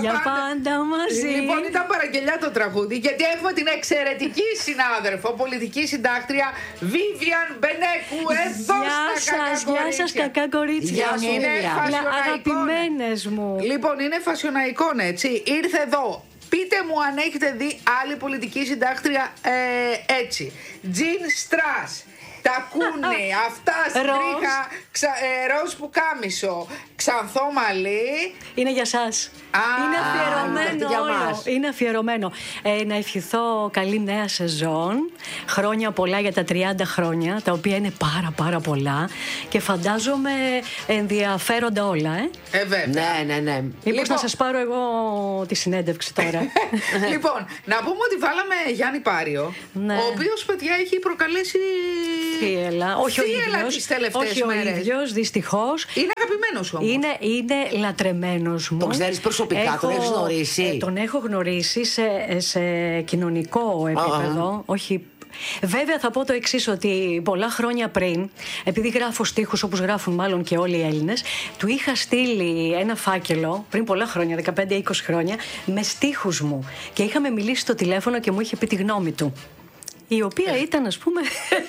Για πάντα μαζί. Λοιπόν, ήταν παραγγελιά το τραγούδι, γιατί έχουμε την εξαιρετική συνάδελφο, πολιτική συντάκτρια Βίβιαν Μπενέκου εδώ στα Κακά Κορίτσια. Γεια σας, κακά κορίτσια. Γεια σου, είναι αγαπημένες μου. Λοιπόν, είναι φασιοναϊκόν, έτσι. Ήρθε εδώ. Πείτε μου αν έχετε δει άλλη πολιτική συντάκτρια έτσι. Τζιν Στρας, τακούνι, αυτά στρίχα, ροζ πουκάμισο, ξανθό μαλλί. Είναι για σας. Είναι αφιερωμένο όλο. Είναι αφιερωμένο. Να ευχηθώ καλή νέα σεζόν. Χρόνια πολλά για τα 30 χρόνια, τα οποία είναι πάρα πολλά. Και φαντάζομαι ενδιαφέροντα όλα, Βέβαια. Ναι. Μήπως να σας πάρω εγώ τη συνέντευξη τώρα. Λοιπόν, να πούμε ότι βάλαμε Γιάννη Πάριο, ναι. Ο οποίος, παιδιά, έχει προκαλέσει θύελα. Όχι θύελα τις τελευταίες μέρες. Ο ίδιος, δυστυχώς. Είναι αγαπημένος όμως. Είναι λατρεμένος μου. Τον ξέρεις προσωπικά, τον έχεις γνωρίσει? Τον έχω γνωρίσει σε κοινωνικό επίπεδο. Όχι. Βέβαια θα πω το εξής, ότι πολλά χρόνια πριν, επειδή γράφω στίχους όπως γράφουν μάλλον και όλοι οι Έλληνες, του είχα στείλει ένα φάκελο πριν πολλά χρόνια, 15-20 χρόνια, με στίχους μου. Και είχαμε μιλήσει στο τηλέφωνο και μου είχε πει τη γνώμη του. Η οποία ήταν, ας πούμε.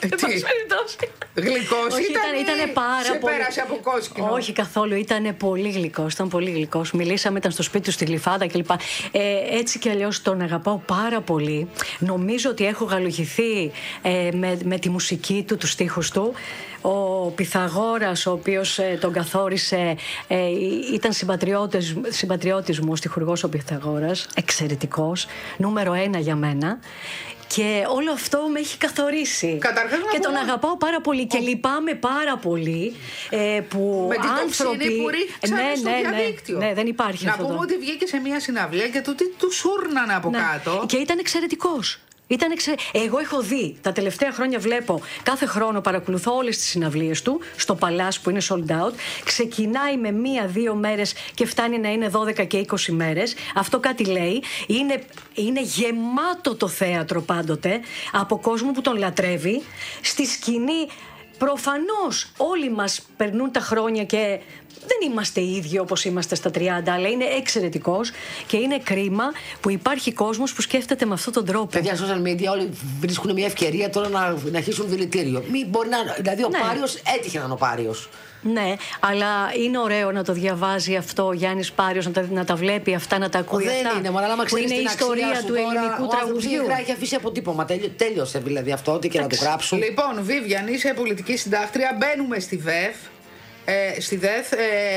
Γλυκός ήταν πάρα σε πολύ. Πέρασε από κόσκινο. Όχι καθόλου, ήταν πολύ γλυκός. Ήταν πολύ γλυκός. Μιλήσαμε, ήταν στο σπίτι του στη Γλυφάδα κλπ. Έτσι κι αλλιώς τον αγαπάω πάρα πολύ. Νομίζω ότι έχω γαλουχηθεί με τη μουσική του, τους στίχους του. Ο Πυθαγόρας, ο οποίος τον καθόρισε, ήταν συμπατριώτης μου, ο στιχουργός ο Πυθαγόρας. Εξαιρετικός. Νούμερο 1 για μένα. Και όλο αυτό με έχει καθορίσει. Καταρχάς, και τον αγαπάω πάρα πολύ. Και λυπάμαι πάρα πολύ που με την άνθρωποι. Που ρίξανε στο διαδίκτυο. Ναι, δεν υπάρχει να αυτό. Να πούμε ότι βγήκε σε μια συναυλία και το τι του σούρνανε από κάτω. Και ήταν εξαιρετικός. Εγώ έχω δει, τα τελευταία χρόνια βλέπω, κάθε χρόνο παρακολουθώ όλες τις συναυλίες του στο Παλάς που είναι sold out. Ξεκινάει με 1-2 μέρες και φτάνει να είναι 12 και 20 μέρες. Αυτό κάτι λέει. Είναι γεμάτο το θέατρο πάντοτε από κόσμο που τον λατρεύει. Στη σκηνή προφανώς όλοι μας περνούν τα χρόνια και δεν είμαστε οι ίδιοι όπως είμαστε στα 30, αλλά είναι εξαιρετικός και είναι κρίμα που υπάρχει κόσμος που σκέφτεται με αυτόν τον τρόπο. Παιδιά, social media όλοι βρίσκουν μια ευκαιρία τώρα να αρχίσουν δηλητήριο. Δηλαδή ο Πάριος έτυχε να είναι ο Πάριος. Ναι, αλλά είναι ωραίο να το διαβάζει αυτό ο Γιάννης Πάριος, να τα βλέπει αυτά, να τα ακούει αυτά. Δεν είναι, μόνο άμα ξέρεις την ιστορία του ελληνικού τραγουδιού. Έχει αφήσει αποτύπωμα, τέλειωσε δηλαδή αυτό, ό,τι και να το γράψουν. Λοιπόν, Βίβιαν, είσαι πολιτική συντάκτρια, μπαίνουμε στη ΒΕΦ. Στη ΔΕΘ,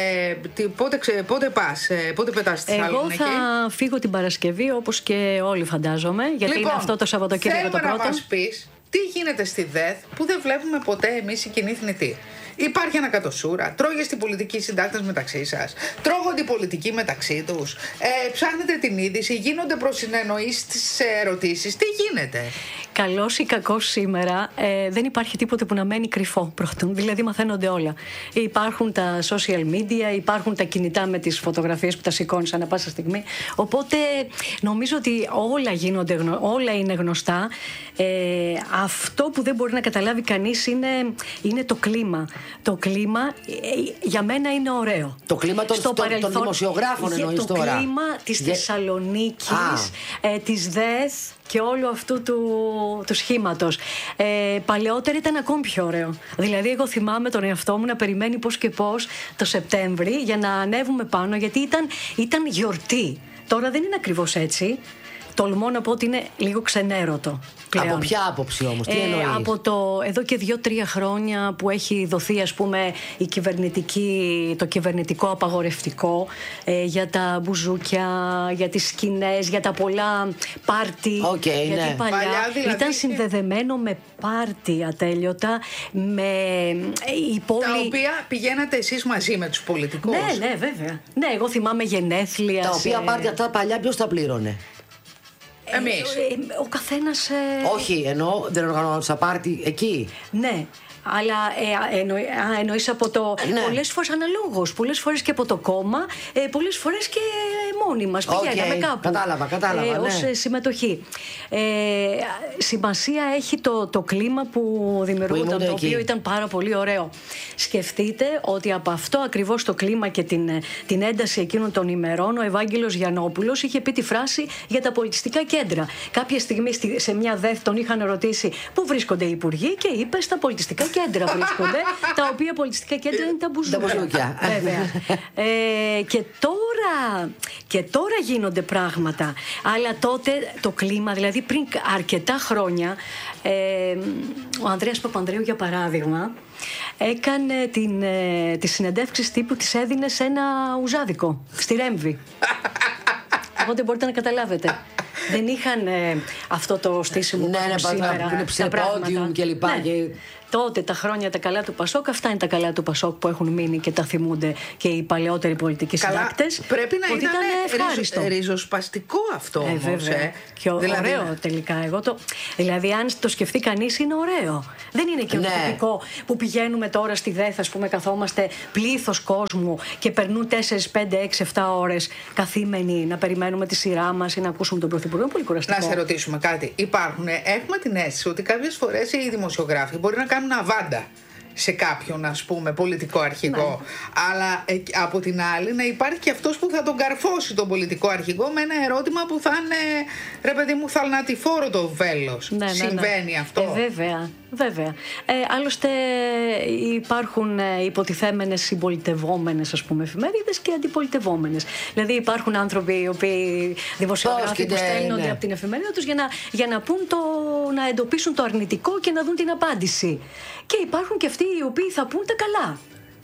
πότε πας, πότε πετάς στη Θεσσαλονίκη? Εγώ θα φύγω την Παρασκευή, όπως και όλοι φαντάζομαι, γιατί είναι αυτό το Σαββατοκύριακο το πρώτο. Θέλουμε να μας πεις τι γίνεται στη ΔΕΘ που δεν βλέπουμε ποτέ εμείς οι κοινοί θνητοί. Υπάρχει ανακατοσούρα, τρώγεστε οι πολιτικοί συντάκτες μεταξύ σας, τρώγονται οι πολιτικοί μεταξύ τους, ψάχνετε την είδηση, γίνονται προσυνεννοήσεις στις ερωτήσεις. Τι γίνεται? Καλός ή κακός σήμερα, δεν υπάρχει τίποτε που να μένει κρυφό πρώτον. Δηλαδή μαθαίνονται όλα. Υπάρχουν τα social media, υπάρχουν τα κινητά με τις φωτογραφίες που τα σηκώνεις ανά πάσα στιγμή. Οπότε νομίζω ότι όλα είναι γνωστά. Αυτό που δεν μπορεί να καταλάβει κανείς είναι το κλίμα. Το κλίμα για μένα είναι ωραίο. Το κλίμα των δημοσιογράφων εννοείς τώρα? Το κλίμα της Θεσσαλονίκης, της ΔΕΘ και όλου αυτού του σχήματος. Παλαιότερα ήταν ακόμη πιο ωραίο. Δηλαδή εγώ θυμάμαι τον εαυτό μου να περιμένει πώς και πώς το Σεπτέμβρη για να ανέβουμε πάνω, γιατί ήταν γιορτή. Τώρα δεν είναι ακριβώς έτσι. Τολμώ να πω ότι είναι λίγο ξενέρωτο πλέον. Από ποια άποψη όμως, τι εννοείς? Από εδώ και 2-3 χρόνια που έχει δοθεί, ας πούμε, το κυβερνητικό απαγορευτικό για τα μπουζούκια, για τις σκηνές, για τα πολλά πάρτι. Γιατί ναι. Παλιά δηλαδή ήταν συνδεδεμένο με πάρτι ατέλειωτα, με η πόλη. Τα οποία πηγαίνατε εσείς μαζί με τους πολιτικούς? Ναι, βέβαια. Ναι, εγώ θυμάμαι γενέθλια. Τα οποία πάρτι αυτά παλιά ποιος τα πλήρωνε? Εμείς. Ο καθένας. Όχι, εννοώ δεν οργανώνονταν πάρτι εκεί. Ναι. αλλά εννοείς από το. Ναι. Πολλές φορές αναλόγως, πολλές φορές και από το κόμμα, πολλές φορές και μόνοι μας πηγαίναμε κάπου. Κατάλαβα. Ως συμμετοχή. Σημασία έχει το κλίμα που δημιουργούνταν, το οποίο ήταν πάρα πολύ ωραίο. Σκεφτείτε ότι από αυτό ακριβώς το κλίμα και την ένταση εκείνων των ημερών, ο Ευάγγελος Γιαννόπουλος είχε πει τη φράση για τα πολιτιστικά κέντρα. Κάποια στιγμή σε μια ΔΕΘ τον είχαν ρωτήσει πού βρίσκονται οι υπουργοί και είπε στα πολιτιστικά κέντρα βρίσκονται, τα οποία πολιτιστικά κέντρα είναι τα μπουζούκια. Βέβαια. Και τώρα γίνονται πράγματα. Αλλά τότε το κλίμα, δηλαδή πριν αρκετά χρόνια, ο Ανδρέας Παπανδρέου για παράδειγμα έκανε τις συνεντεύξεις τύπου, τις έδινε σε ένα ουζάδικο στη Ρέμβη. Οπότε μπορείτε να καταλάβετε. Δεν είχαν αυτό το στήσιμο σήμερα. Είναι ψεπόντιουμ κλπ. Τότε τα χρόνια τα καλά του Πασόκ, αυτά είναι τα καλά του Πασόκ που έχουν μείνει και τα θυμούνται και οι παλαιότεροι πολιτικοί συντάκτες. Πρέπει να ήταν ευχάριστο. Ριζοσπαστικό αυτό όμως. Βέβαια. Και ωραίο τελικά. Δηλαδή, αν το σκεφτεί κανείς, είναι ωραίο. Δεν είναι και τυπικό που πηγαίνουμε τώρα στη ΔΕΘ, ας πούμε, καθόμαστε πλήθος κόσμου και περνούν 4, 5, 6, 7 ώρες καθήμενοι να περιμένουμε τη σειρά μας ή να ακούσουμε τον Πρωθυπουργό. Είναι πολύ κουραστικό. Να σε ρωτήσουμε κάτι. Έχουμε την αίσθηση ότι κάποιες φορές οι δημοσιογράφοι μπορεί να κάνουν αβάντα σε κάποιον, ας πούμε, πολιτικό αρχηγό. Ναι. Αλλά από την άλλη να υπάρχει και αυτός που θα τον καρφώσει τον πολιτικό αρχηγό με ένα ερώτημα που θα είναι, ρε παιδί μου, θαλνατηφόρο το βέλος. Συμβαίνει αυτό. Βέβαια. Άλλωστε υπάρχουν υποτιθέμενες συμπολιτευόμενες, ας πούμε, εφημερίδες και αντιπολιτευόμενες. Δηλαδή υπάρχουν άνθρωποι οι οποίοι δημοσιογράφοι που στέλνονται από την εφημερίδα τους για να εντοπίσουν το αρνητικό και να δουν την απάντηση. Και υπάρχουν και αυτοί οι οποίοι θα πούν τα καλά.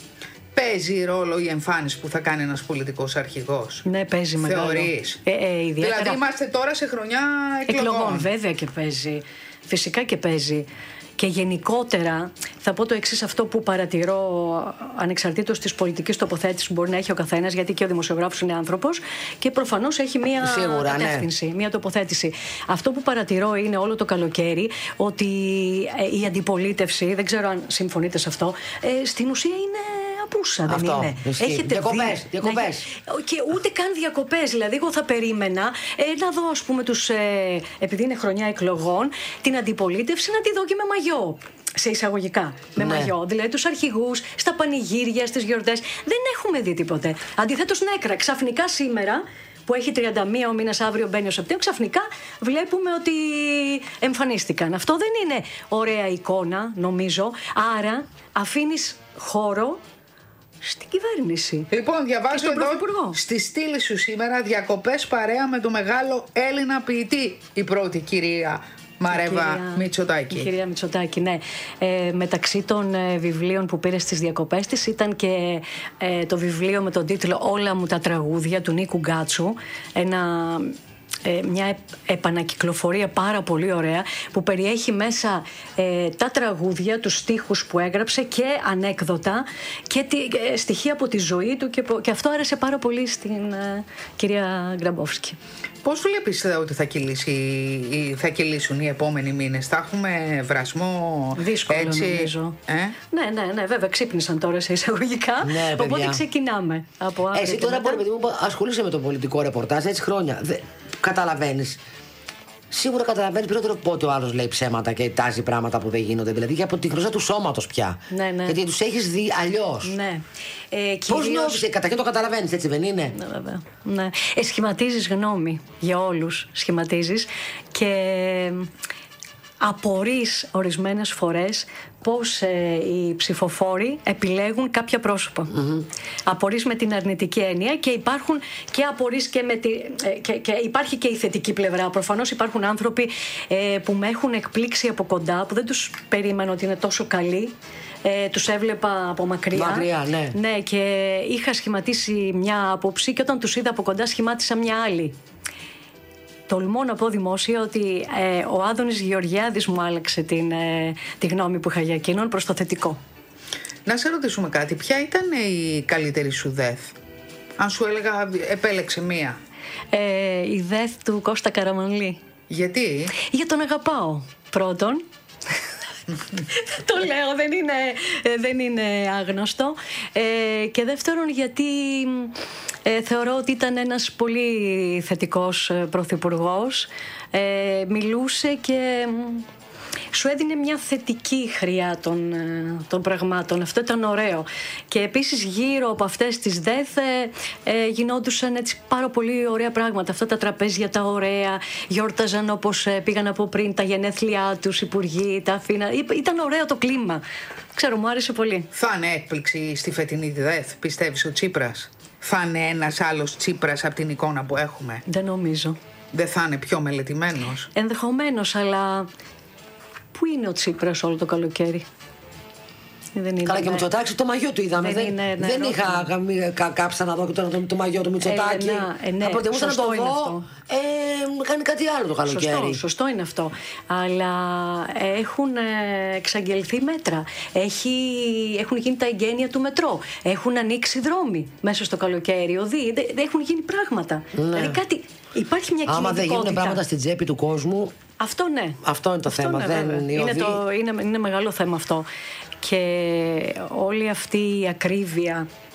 Παίζει ρόλο η εμφάνιση που θα κάνει ένας πολιτικός αρχηγός? Ναι, παίζει μεγάλο. Θεωρείς? Δηλαδή είμαστε τώρα σε χρονιά εκλογών. Βέβαια και παίζει. Φυσικά και παίζει. Και γενικότερα θα πω το εξής, αυτό που παρατηρώ ανεξαρτήτως της πολιτικής τοποθέτησης που μπορεί να έχει ο καθένας, γιατί και ο δημοσιογράφος είναι άνθρωπος και προφανώς έχει μία κατεύθυνση, μία τοποθέτηση. Αυτό που παρατηρώ είναι όλο το καλοκαίρι ότι η αντιπολίτευση, δεν ξέρω αν συμφωνείτε σε αυτό, στην ουσία είναι απούσα, δεν είναι? Έχετε διακοπές. Και ούτε καν διακοπές. Δηλαδή, εγώ θα περίμενα να δω, ας πούμε, επειδή είναι χρονιά εκλογών, την αντιπολίτευση να τη δω και με μαγιό. Σε εισαγωγικά, με μαγιό. Δηλαδή, τους αρχηγούς, στα πανηγύρια, στις γιορτές. Δεν έχουμε δει τίποτε. Αντιθέτως, νέκρα. Ξαφνικά σήμερα, που έχει 31 ο μήνας, αύριο μπαίνει ο Σεπτέμβριος, ξαφνικά βλέπουμε ότι εμφανίστηκαν. Αυτό δεν είναι ωραία εικόνα, νομίζω. Άρα, αφήνεις χώρο στην κυβέρνηση. Λοιπόν, διαβάζω εδώ στη στήλη σου σήμερα διακοπές παρέα με το μεγάλο Έλληνα ποιητή, η πρώτη κυρία Μαρέβα Μητσοτάκη. Η κυρία Μητσοτάκη, ναι. Μεταξύ των βιβλίων που πήρε στις διακοπές της ήταν και το βιβλίο με τον τίτλο «Όλα μου τα τραγούδια» του Νίκου Γκάτσου. Μια επανακυκλοφορία πάρα πολύ ωραία που περιέχει μέσα τα τραγούδια, τους στίχους που έγραψε και ανέκδοτα και στοιχεία από τη ζωή του και αυτό άρεσε πάρα πολύ στην κυρία Γκραμπόφσκι. Πώς βλέπεις ότι θα κυλήσουν οι επόμενοι μήνες? Θα έχουμε βρασμό? Δύσκολο, έτσι, νομίζω. Ναι, βέβαια ξύπνησαν τώρα σε εισαγωγικά. Ναι, οπότε ξεκινάμε από αύριο. Εσύ τώρα μπορεί, παιδί μου, ασχολείσαι με το πολιτικό ρεπορτάζ έτσι χρόνια. Καταλαβαίνεις. Σίγουρα καταλαβαίνεις περισσότερο πότε ο άλλος λέει ψέματα και τάζει πράγματα που δεν γίνονται. Δηλαδή και από τη γλώσσα του σώματος πια. Ναι. Γιατί τους έχεις δει αλλιώς. Ναι. Πώς νιώθεις, καταρχήν το καταλαβαίνεις, έτσι δεν είναι? Ναι, βέβαια. Ναι. Σχηματίζεις γνώμη για όλους. Σχηματίζεις και απορείς ορισμένες φορές πώς οι ψηφοφόροι επιλέγουν κάποια πρόσωπα. Απορείς με την αρνητική έννοια και υπάρχουν και απορείς και και υπάρχει και η θετική πλευρά. Προφανώς υπάρχουν άνθρωποι που με έχουν εκπλήξει από κοντά, που δεν τους περίμενα ότι είναι τόσο καλοί. Τους έβλεπα από μακριά. Ναι, και είχα σχηματίσει μια άποψη και όταν τους είδα από κοντά σχημάτισα μια άλλη. Τολμώ να πω δημόσια ότι ο Άδωνης Γεωργιάδης μου άλλαξε τη γνώμη που είχα για εκείνον προς το θετικό. Να σε ρωτήσουμε κάτι. Ποια ήταν η καλύτερη σου ΔΕΘ? Αν σου έλεγα επέλεξε μία. Η ΔΕΘ του Κώστα Καραμανλή. Γιατί? Για τον αγαπάω πρώτον. Το λέω, δεν είναι άγνωστο. Και δεύτερον, γιατί θεωρώ ότι ήταν ένας πολύ θετικός πρωθυπουργός. Μιλούσε και σου έδινε μια θετική χρειά των πραγμάτων. Αυτό ήταν ωραίο. Και επίσης γύρω από αυτές τις ΔΕΘ γινόντουσαν έτσι πάρα πολύ ωραία πράγματα. Αυτά τα τραπέζια τα ωραία, γιόρταζαν όπως πήγαν από πριν τα γενέθλιά τους, υπουργοί, τα αφήνα. Ήταν ωραίο το κλίμα. Ξέρω, μου άρεσε πολύ. Θα είναι έκπληξη στη φετινή ΔΕΘ, πιστεύεις, ο Τσίπρας? Θα είναι ένας άλλος Τσίπρας από την εικόνα που έχουμε? Δεν νομίζω. Δεν θα είναι πιο μελετημένος? Ενδεχομένως, αλλά πού είναι ο Τσίπρας όλο το καλοκαίρι? Δεν είναι. Καλά, και ο Μητσοτάκης το μαγιό του είδαμε. Δεν είχα κάψα να δω το μαγιό του Μητσοτάκη. Θα προτιμούσα να το δω. Κάνει κάτι άλλο το καλοκαίρι. Σωστό είναι αυτό. Αλλά έχουν εξαγγελθεί μέτρα. Έχουν γίνει τα εγγένεια του μετρό. Έχουν ανοίξει δρόμοι μέσα στο καλοκαίρι. Έχουν γίνει πράγματα. Δηλαδή κάτι. Υπάρχει μια κινητικότητα. Άμα δεν γίνουν πράγματα στην τσέπη του κόσμου. Αυτό ναι. Αυτό είναι το θέμα. Είναι μεγάλο θέμα αυτό. Και όλη αυτή η ακρίβεια